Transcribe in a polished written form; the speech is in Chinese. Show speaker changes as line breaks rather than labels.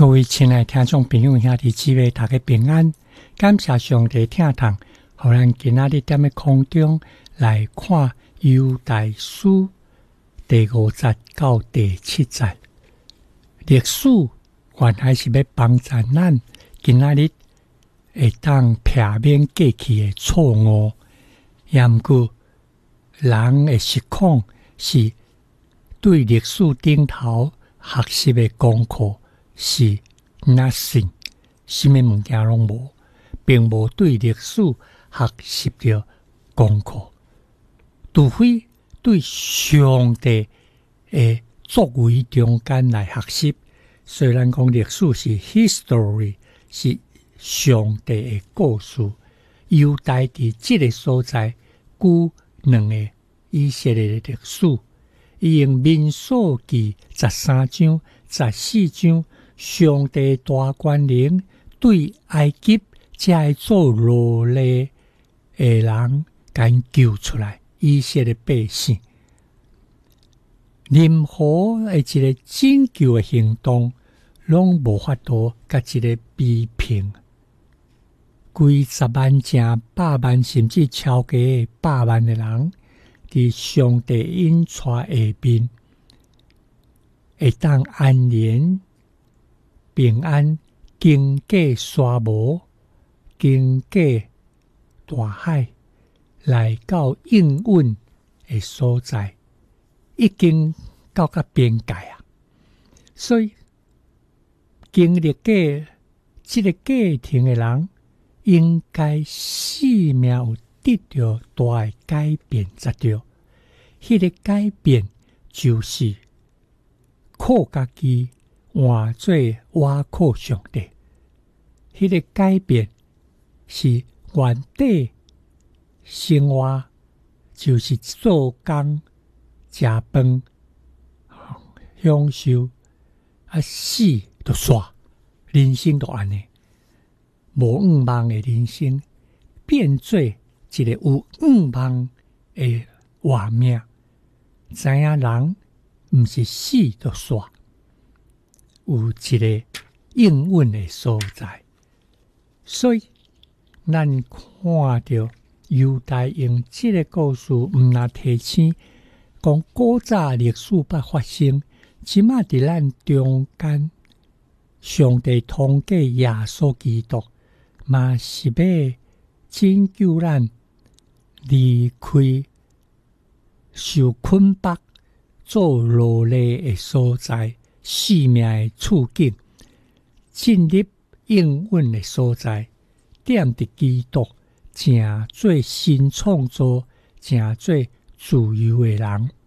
各位亲爱的听众朋友兄弟姊妹，大家平安，感谢上帝听堂，互咱今仔日踮咧空中来看犹大书第5节到第7节。历史原来是要帮助咱今仔日会当避免过去的错误，也毋过人的实况是对历史顶头学习的功课是 nothing， 什么物件拢无，并无对历史学习的功课，除非对上帝的作为中间来学习。虽然讲历史是 history， 是上帝的故事，犹大伫这个所在举两个以色列的历史，伊用民数记13章、14章，上帝大权能对埃及这会做奴隶的人敢救出来，以色列百姓。任何的一个拯救的行动，拢无法度甲一个比拼。几十万、正百万，甚至超过100万的人，伫上帝引带下面，会当安然平安经过沙漠，经过大海，来到应允的所在，已经到达边界啊！所以经历过这个过程的人，应该生命有得到大的改变才对。迄个改变就是靠家己换做我靠上帝。迄个改变是原底生活，就是做工、食饭、享受，死就煞，人生就安尼，无愿望的人生变做一个有愿望的活命。知影人毋是死就煞，有一个应允的所在。所以咱看到犹大用这个故事，毋若提醒讲古早历史捌发生，即马伫咱中间，上帝通过耶稣基督，嘛是要拯救咱离开受捆绑做奴隶的所在，生命的处境，进入应允的所在，踮伫基督，正做新创造，正做自由的人。